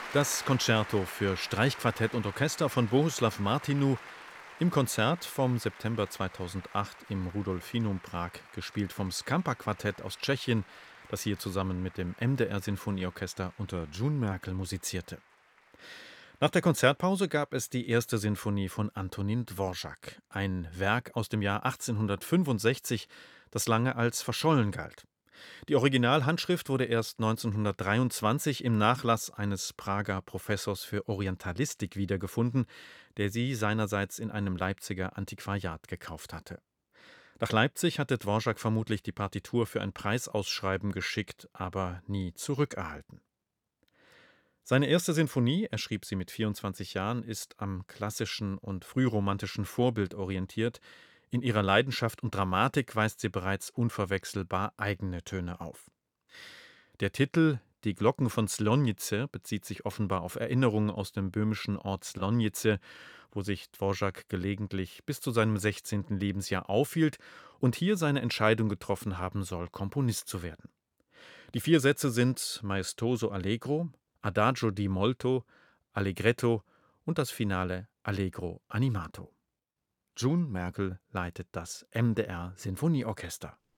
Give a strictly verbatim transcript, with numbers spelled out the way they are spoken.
Das Concerto für Streichquartett und Orchester von Bohuslav Martinu im Konzert vom September zweitausendacht im Rudolfinum Prag, gespielt vom Skampa-Quartett aus Tschechien, das hier zusammen mit dem M D R-Sinfonieorchester unter June Merkel musizierte. Nach der Konzertpause gab es die erste Sinfonie von Antonín Dvořák, ein Werk aus dem Jahr achtzehnhundertfünfundsechzig, das lange als verschollen galt. Die Originalhandschrift wurde erst neunzehnhundertdreiundzwanzig im Nachlass eines Prager Professors für Orientalistik wiedergefunden, der sie seinerseits in einem Leipziger Antiquariat gekauft hatte. Nach Leipzig hatte Dvořák vermutlich die Partitur für ein Preisausschreiben geschickt, aber nie zurückerhalten. Seine erste Sinfonie, er schrieb sie mit vierundzwanzig Jahren, ist am klassischen und frühromantischen Vorbild orientiert. In ihrer Leidenschaft und Dramatik weist sie bereits unverwechselbar eigene Töne auf. Der Titel »Die Glocken von Slonice« bezieht sich offenbar auf Erinnerungen aus dem böhmischen Ort Slonice, wo sich Dvořák gelegentlich bis zu seinem sechzehnten Lebensjahr aufhielt und hier seine Entscheidung getroffen haben soll, Komponist zu werden. Die vier Sätze sind Maestoso Allegro, Adagio di molto, Allegretto und das Finale Allegro animato. June Merkel leitet das M D R Sinfonieorchester.